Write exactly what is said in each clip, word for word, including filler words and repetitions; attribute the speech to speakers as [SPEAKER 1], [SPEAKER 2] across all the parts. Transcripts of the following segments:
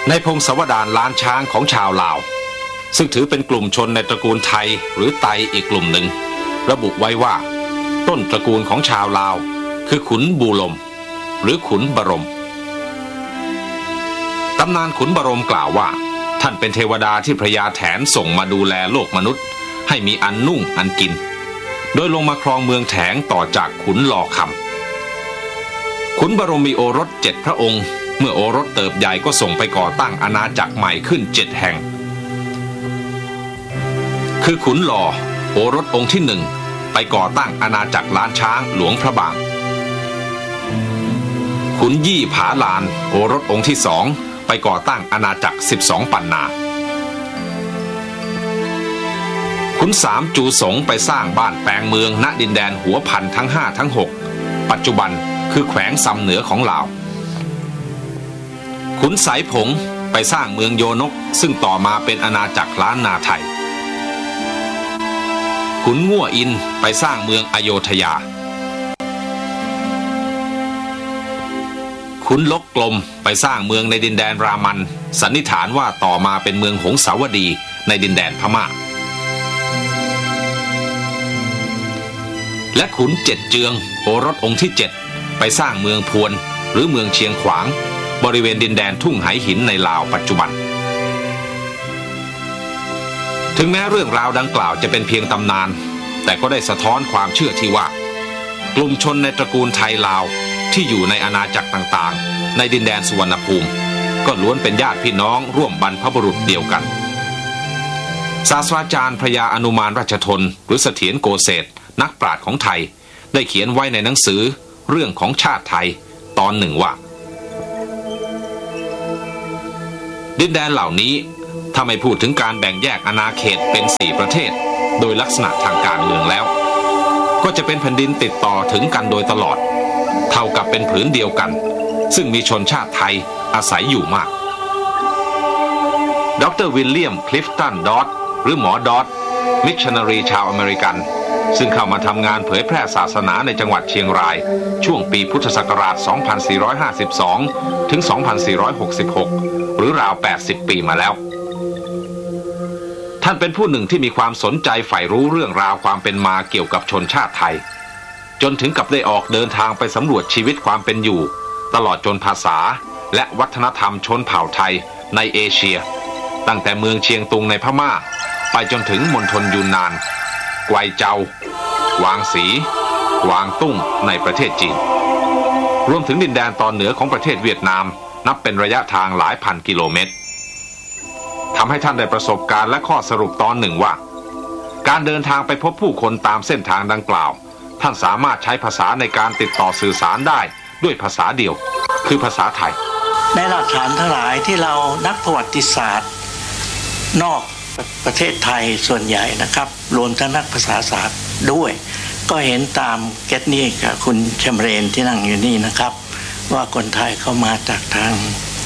[SPEAKER 1] ในพงศาวดารล้านช้างของชาวลาวซึ่งถือเป็นกลุ่มชนในตระกูลไทยหรือไตอีกกลุ่มหนึ่งระบุไว้ว่าต้นตระกูลของชาวลาวคือขุนบูลมหรือขุนบรมตำนานขุนบรมกล่าวว่าท่านเป็นเทวดาที่พระยาแถนส่งมาดูแลโลกมนุษย์ให้มีอันนุ่งอันกินโดยลงมาครองเมืองแถงต่อจากขุนลอคำขุนบรมมีโอรสเจ็ดพระองค์เมื่อโอรสเติบใหญ่ก็ส่งไปก่อตั้งอาณาจักรใหม่ขึ้นเจ็ดแห่งคือขุนหล่อโอรสองค์ที่หนึ่งไปก่อตั้งอาณาจักรล้านช้างหลวงพระบางขุนยี่ผาลานโอรสองค์ที่สองไปก่อตั้งอาณาจักรสิบสองปันนาขุนสามจูสงไปสร้างบ้านแปลงเมืองณดินแดนหัวพันทั้งห้าทั้งหกปัจจุบันคือแขวงซำเหนือของลาวขุนสายผงไปสร้างเมืองโยนกซึ่งต่อมาเป็นอาณาจักรล้านนาไทยขุนง่วอินไปสร้างเมืองอโยธยาขุนลกกลมไปสร้างเมืองในดินแดนรามันสันนิษฐานว่าต่อมาเป็นเมืองหงสาวดีในดินแดนพม่าและขุนเจ็ดเจืองโอรสองค์ที่เจ็ดไปสร้างเมืองพวนหรือเมืองเชียงขวางบริเวณดินแดนทุ่งไหหินในลาวปัจจุบันถึงแม้เรื่องราวดังกล่าวจะเป็นเพียงตำนานแต่ก็ได้สะท้อนความเชื่อที่ว่ากลุ่มชนในตระกูลไทยลาวที่อยู่ในอาณาจักรต่างๆในดินแดนสุวรรณภูมิก็ล้วนเป็นญาติพี่น้องร่วมบรรพบุรุษเดียวกันศาสตราจารย์พระยาอนุมานราชทนหรือเสถียรโกเศษนักปราชญ์ของไทยได้เขียนไว้ในหนังสือเรื่องของชาติไทยตอนหนึ่งว่าดินแดนเหล่านี้ถ้าไม่พูดถึงการแบ่งแยกอาณาเขตเป็นสี่ประเทศโดยลักษณะทางการเมืองแล้วก็จะเป็นแผ่นดินติดต่อถึงกันโดยตลอดเท่ากับเป็นผืนเดียวกันซึ่งมีชนชาติไทยอาศัยอยู่มากดร.วิลเลียมคลิฟตันดอตหรือหมอดอตมิชชันนารีชาวอเมริกันซึ่งเข้ามาทำงานเผยแพร่ศาสนาในจังหวัดเชียงรายช่วงปีพุทธศักราช สองพันสี่ร้อยห้าสิบสอง ถึง สองพันสี่ร้อยหกสิบหก หรือราว แปดสิบ ปีมาแล้วท่านเป็นผู้หนึ่งที่มีความสนใจใฝ่รู้เรื่องราวความเป็นมาเกี่ยวกับชนชาติไทยจนถึงกับได้ออกเดินทางไปสำรวจชีวิตความเป็นอยู่ตลอดจนภาษาและวัฒนธรรมชนเผ่าไทยในเอเชียตั้งแต่เมืองเชียงตุงในพม่าไปจนถึงมณฑลยูนนานไกวเจากวางสีกวางตุ้งในประเทศจีนรวมถึงดินแดนตอนเหนือของประเทศเวียดนามนับเป็นระยะทางหลายพันกิโลเมตรทำให้ท่านได้ประสบการณ์และข้อสรุปตอนหนึ่งว่าการเดินทางไปพบผู้คนตามเส้นทางดังกล่าวท่านสามารถใช้ภาษาในการติดต่อสื่อสารได้ด้วยภาษาเดียวคือภาษาไทย
[SPEAKER 2] ในหลักฐานทั้งหลายที่เรานักประวัติศาสตร์นอกประเทศไทยส่วนใหญ่นะครับรวมทั้งนักภาษาศาสตร์ด้วยก็เห็นตามเกตนี่กับคุณชมเรนที่นั่งอยู่นี่นะครับว่าคนไทยเข้ามาจากทาง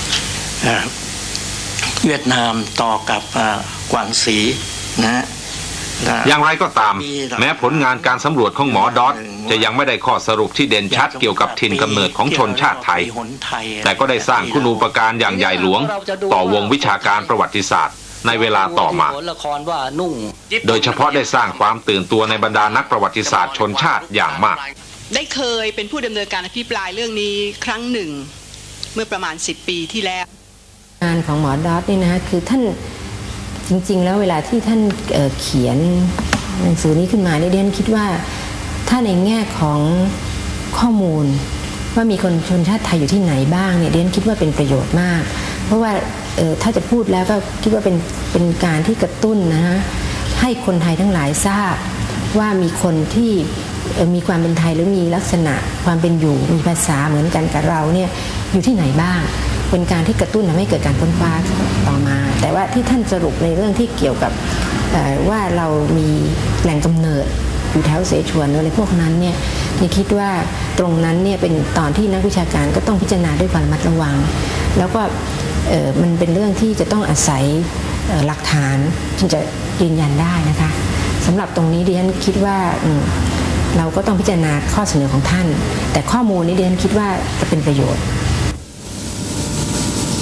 [SPEAKER 2] เวียดนามต่อกับกวางสีนะ
[SPEAKER 1] อย่างไรก็ตามแม้ผลงานการสำรวจของหมอดอตจะยังไม่ได้ข้อสรุปที่เด่นชัดเกี่ยวกับถิ่นกำเนิดของชนชาติไทยแต่ก็ได้สร้างคุณูปการอย่างใหญ่หลวงต่อวงวิชาการประวัติศาสตร์ในเวลาต่อมาโดยเฉพาะได้สร้างความตื่นตัวในบรรดานักประวัติศาสตร์ชนชาติอย่างมาก
[SPEAKER 3] ได้เคยเป็นผู้ดำเนินการอภิปรายเรื่องนี้ครั้งหนึ่งเมื่อประมาณสิบปีที่แล้ว
[SPEAKER 4] งานของหมอดอตนี่นะคือท่านจริงๆแล้วเวลาที่ท่าน เอ่อ เขียนหนังสือนี้ขึ้นมาเนี่ยดิฉันคิดว่าถ้าในแง่ของข้อมูลว่ามีคนชนชาติไทยอยู่ที่ไหนบ้างเนี่ยดิฉันคิดว่าเป็นประโยชน์มากเพราะว่าเอ่อถ้าจะพูดแล้วก็คิดว่าเป็นเป็นการที่กระตุ้นนะฮะให้คนไทยทั้งหลายทราบว่ามีคนที่มีความเป็นไทยหรือมีลักษณะความเป็นอยู่มีภาษาเหมือนกันกับเราเนี่ยอยู่ที่ไหนบ้างเป็นการที่กระตุ้นทำให้เกิดการค้นคว้าต่อมาแต่ว่าที่ท่านสรุปในเรื่องที่เกี่ยวกับว่าเรามีแหล่งกำเนิดอยู่แถวเสฉวนอะไรพวกนั้นเนี่ยนี่คิดว่าตรงนั้นเนี่ยเป็นตอนที่นักวิชาการก็ต้องพิจารณาด้วยความระมัดระวังแล้วก็มันเป็นเรื่องที่จะต้องอาศัยหลักฐานจึงจะยืนยันได้นะคะสำหรับตรงนี้ดิฉันคิดว่าเราก็ต้องพิจารณาข้อเสนอของท่านแต่ข้อมูลนี้ดิฉันคิดว่าจะเป็นประโยชน์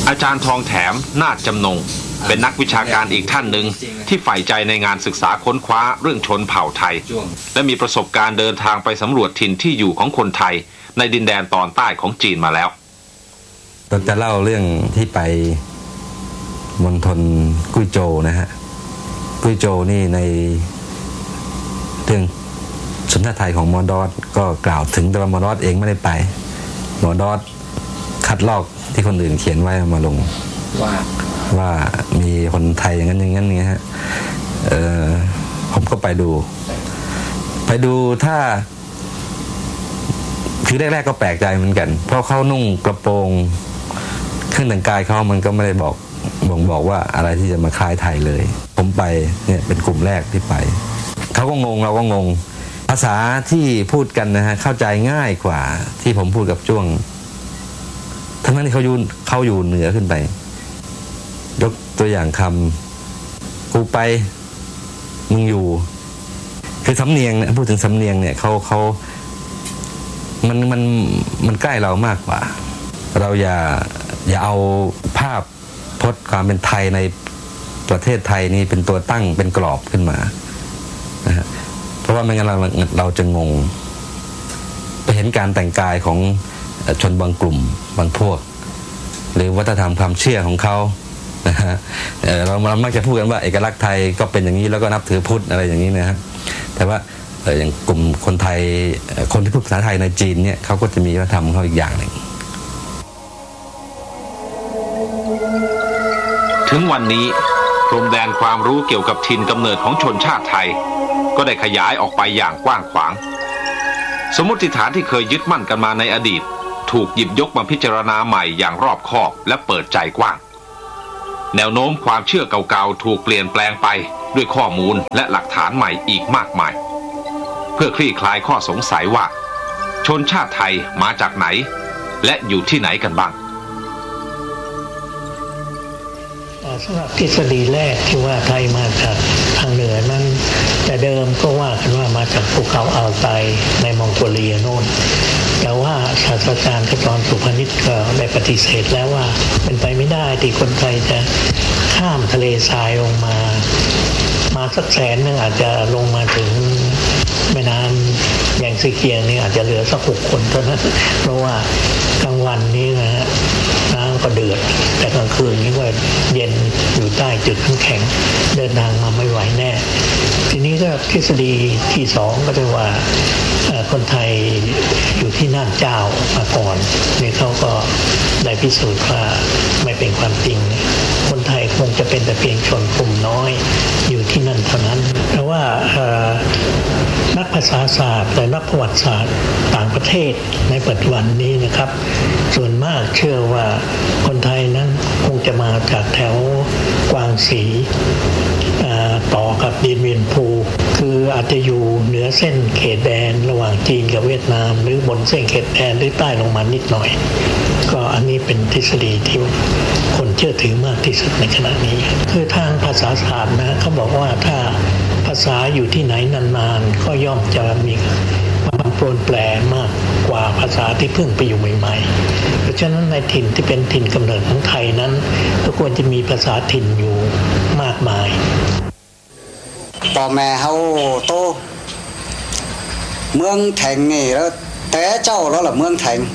[SPEAKER 1] อาจารย์ทองแถมนาฏจำนงเป็นนักวิชาการอีกท่านหนึ่งที่ใฝ่ใจในงานศึกษาค้นคว้าเรื่องชนเผ่าไทยและมีประสบการณ์เดินทางไปสำรวจถิ่นที่อยู่ของคนไทยในดินแดนตอนใต้ของจีนมาแล้ว
[SPEAKER 5] เราจะเล่าเรื่องที่ไปมณฑลกุ้ยโจวนะฮะกุ้ยโจวนี่ในเรื่องชนชาติไทยของมอดอสก็กล่าวถึงแต่ว่ามอดอสเองไม่ได้ไปมอดอสคัดลอกที่คนอื่นเขียนไว้มาลงว่าว่ามีคนไทยอย่างนั้นอย่างนั้นเงี้ยฮะเออผมก็ไปดูไปดูถ้าคือแรกๆก็แปลกใจเหมือนกันเพราะเขานุ่งกระโปรงเครื่องแต่งกายเขามันก็ไม่ได้บอกบ่งบอกว่าอะไรที่จะมาคล้ายไทยเลยผมไปเนี่ยเป็นกลุ่มแรกที่ไปเขาก็งงเราก็งงภาษาที่พูดกันนะฮะเข้าใจง่ายกว่าที่ผมพูดกับจ้วงทั้งนั้นที่เขาอยู่เขาอยู่เหนือขึ้นไปยกตัวอย่างคำกูไปมึงอยู่คือสำเนียงเนี่ยพูดถึงสำเนียงเนี่ยเขาเขามันมันมันใกล้เรามากกว่าเราอย่าอย่าเอาภาพพจน์ความเป็นไทยในประเทศไทยนี่เป็นตัวตั้งเป็นกรอบขึ้นมานะฮะเพราะว่าไม่งั้นเราเราจะงงไปเห็นการแต่งกายของชนบางกลุ่มบางพวกหรือวัฒนธรรมความเชื่อของเขานะฮะเราเรามักจะพูดกันว่าเอกลักษณ์ไทยก็เป็นอย่างนี้แล้วก็นับถือพุทธอะไรอย่างนี้นะฮะแต่ว่าอย่างกลุ่มคนไทยคนที่พูดภาษาไทยในจีนเนี่ยเขาก็จะมีวัฒนธรรมเขาอีกอย่างหนึ่ง
[SPEAKER 1] ถึงวันนี้พรมแดนความรู้เกี่ยวกับถิ่นกำเนิดของชนชาติไทยก็ได้ขยายออกไปอย่างกว้างขวางสมมติฐานที่เคยยึดมั่นกันมาในอดีตถูกหยิบยกมาพิจารณาใหม่อย่างรอบคอบและเปิดใจกว้างแนวโน้มความเชื่อเก่าๆถูกเปลี่ยนแปลงไปด้วยข้อมูลและหลักฐานใหม่อีกมากมายเพื่อคลี่คลายข้อสงสัยว่าชนชาติไทยมาจากไหนและอยู่ที่ไหนกันบ้าง
[SPEAKER 2] สำหรับทฤษฎีแรกที่ว่าไทยมาจากทางเหนือนั้นแต่เดิมก็ว่ากันว่ามาจากภูเขาอัลไตในมองโกเลียโน่นแต่ว่าศาสตราจารย์ขจรสุพนิชก็ได้ปฏิเสธแล้วว่าเป็นไปไม่ได้ที่คนไทยจะข้ามทะเลทรายลงมามาสักแสนนึงอาจจะลงมาถึงแม่น้ำแยงซีเกียงนี่อาจจะเหลือสักหกคนเท่านั้นเพราะว่ากลางวันนี้นะฮะน้ำก็เดือดแต่กลางคืนนี้ก็เย็นอยู่ใต้จุดน้ำแข็งเดินทางมาไม่ไหวแน่ทีนี้ก็ทฤษฎีที่สองก็จะว่าคนไทยอยู่ที่น่านเจ้ามาก่อนนี่เขาก็ได้พิสูจน์ว่าไม่เป็นความจริงคนไทยคงจะเป็นแต่เพียงชนกลุ่มน้อยอยู่ที่นั่นเท่านั้นเพราะว่านักภาษาศาสตร์และนักประวัติศาสตร์ต่างประเทศในปัจจุบันนี้นะครับส่วนมากเชื่อว่าคนไทยนั้นคงจะมาจากแถวกวางสีต่อกับดินเวียนภูคืออาจจะอยู่เหนือเส้นเขตแดนระหว่างจีนกับเวียดนามหรือบนเส้นเขตแดนหรือใต้ลงมานิดหน่อยก็อันนี้เป็นทฤษฎีที่คนเชื่อถือมากที่สุดในขณะนี้คือทางภาษาศาสตร์นะเขาบอกว่าถ้าภาษาอยู่ที่ไหนนานๆก็ย่อมจะมีความโปรนแปรมากกว่าภาษาที่เพิ่งไปอยู่ใหม่ๆเพราะฉะนั้นในถิ่นที่เป็นถิ่นกำเนิดของไทยนั้นก็ควรจะมีภาษาถิ่นอยู่มากมาย
[SPEAKER 6] พ่อแม่เฮาโตเมืองแถงนี่แล้วแต่เจ้าđó là Mương Thành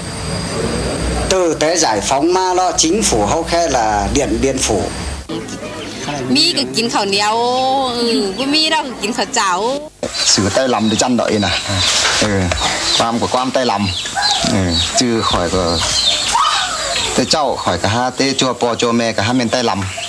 [SPEAKER 6] từ tới giải phóng mà đó chính phủ hậu khe là Điện Biên Phủ
[SPEAKER 7] mi cứกินข้าวเหนียวบ่มีเราก็กินข้าวเจ้า
[SPEAKER 6] สื่อใต้ลำดิจันดอยน่ะเออความกับความใต้ลำเออชื่อข่อยก็แต่เจ้าข่อยก็หาเตจัวปอจัวแม่ก็หาแม่นใต้ลำ